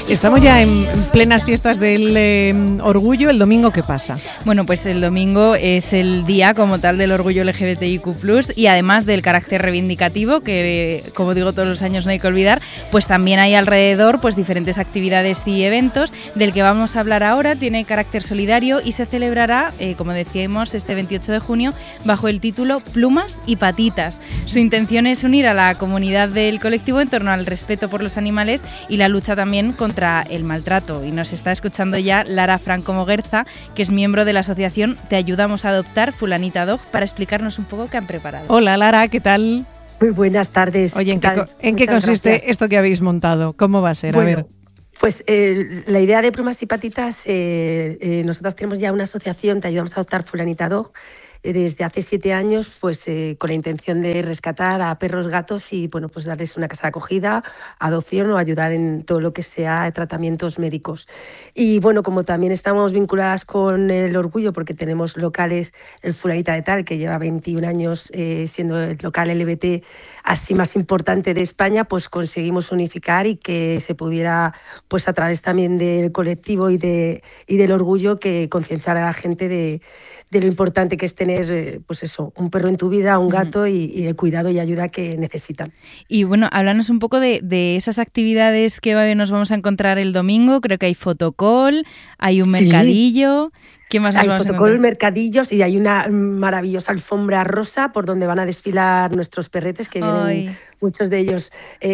Estamos ya en plenas fiestas del orgullo. ¿El domingo qué pasa? Bueno, pues el domingo es el día como tal del orgullo LGBTIQ+, y además del carácter reivindicativo, que como digo todos los años no hay que olvidar, pues también hay alrededor pues diferentes actividades y eventos. Del que vamos a hablar ahora tiene carácter solidario y se celebrará, como decíamos, este 28 de junio bajo el título Plumas y Patitas. Su intención es unir a la comunidad del colectivo en torno al respeto por los animales y la lucha también contra el maltrato. Y nos está escuchando ya Lara Franco Moguerza, que es miembro de la asociación Te Ayudamos a Adoptar Fulanita Dog, para explicarnos un poco qué han preparado. Hola Lara, ¿qué tal? Muy buenas tardes. Oye, ¿en qué consiste gracias. Esto que habéis montado? ¿Cómo va a ser? Bueno, a ver. Pues la idea de Plumas y Patitas, nosotras tenemos ya una asociación, Te Ayudamos a Adoptar Fulanita Dog, desde hace 7 años, pues con la intención de rescatar a perros, gatos y bueno, pues darles una casa de acogida, adopción o ayudar en todo lo que sea tratamientos médicos. Y bueno, como también estamos vinculadas con el orgullo, porque tenemos locales, el Fulanita de Tal, que lleva 21 años siendo el local LGBT así más importante de España, pues conseguimos unificar y que se pudiera, pues a través también del colectivo y del orgullo, que concienciar a la gente de lo importante que es tener, pues eso, un perro en tu vida, un gato y el cuidado y ayuda que necesitan. Y bueno, háblanos un poco de esas actividades que nos vamos a encontrar el domingo. Creo que hay fotocall, hay un mercadillo. ¿Qué más Hay vamos fotocall, mercadillos y hay una maravillosa alfombra rosa por donde van a desfilar nuestros perretes, que vienen muchos de ellos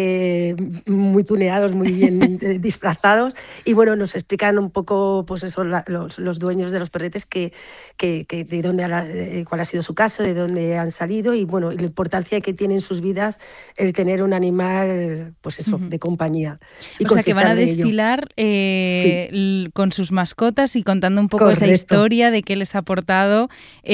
muy tuneados, muy bien disfrazados. Y bueno, nos explican un poco, pues eso, los dueños de los perretes que de dónde cuál ha sido su caso, de dónde han salido y bueno, la importancia que tiene en sus vidas el tener un animal, pues eso, de compañía. Y o sea, que van a desfilar con sus mascotas y contando un poco esa historia de qué les ha aportado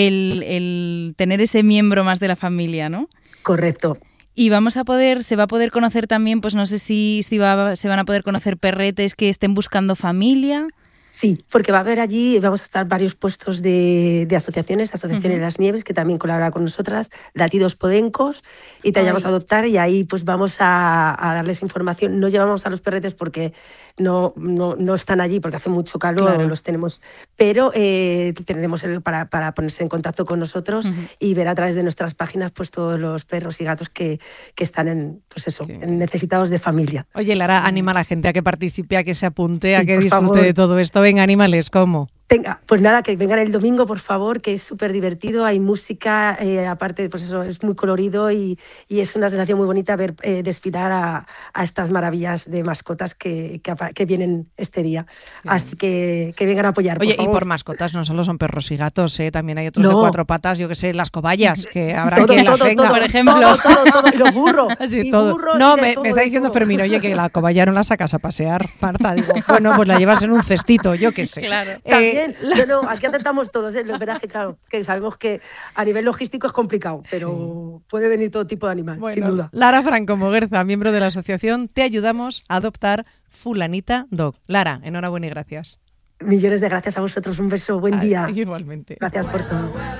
el tener ese miembro más de la familia, ¿no? Correcto. Y se va a poder conocer también, pues no sé si se van a poder conocer perretes que estén buscando familia. Sí, porque va a haber allí, vamos a estar varios puestos de asociaciones, Asociaciones Las Nieves, que también colabora con nosotras, Latidos Podencos y Te Ayudamos a Adoptar, y ahí pues vamos a darles información. No llevamos a los perretes porque no están allí, porque hace mucho calor, claro. Los tenemos, pero tendremos para ponerse en contacto con nosotros y ver a través de nuestras páginas pues todos los perros y gatos que están necesitados de familia. Oye, Lara, anima a la gente a que participe, a que se apunte, a que disfrute favor. De todo esto. Venga, animales, ¿cómo? Pues nada, que vengan el domingo, por favor, que es súper divertido, hay música, aparte, pues eso, es muy colorido y es una sensación muy bonita ver desfilar a estas maravillas de mascotas que vienen este día. Bien. Así que vengan a apoyar, Oye, por favor. Y por mascotas no solo son perros y gatos, también hay otros de 4 patas, yo que sé, las cobayas, que habrá quien las tenga, por ejemplo. Todo, y los burros. Sí, todo. No, me está diciendo Fermín, oye, que la cobaya no la sacas a pasear, Marta. Digo, bueno, pues la llevas en un cestito, yo qué sé. Claro. Aquí aceptamos todos, es verdad que claro, que sabemos que a nivel logístico es complicado, pero puede venir todo tipo de animal, sin duda. Lara Franco Moguerza, miembro de la asociación Te Ayudamos a Adoptar Fulanita Dog. Lara, enhorabuena y gracias. Millones de gracias a vosotros, un beso, buen día. Igualmente. Gracias por todo.